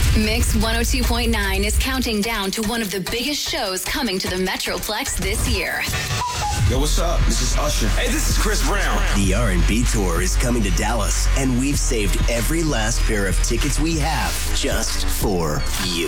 Mix 102.9 is counting down to one of the biggest shows coming to the Metroplex this year. Yo, what's up? This is Usher. Hey, this is Chris Brown. The R&B Tour is coming to Dallas, and we've saved every last pair of tickets we have just for you.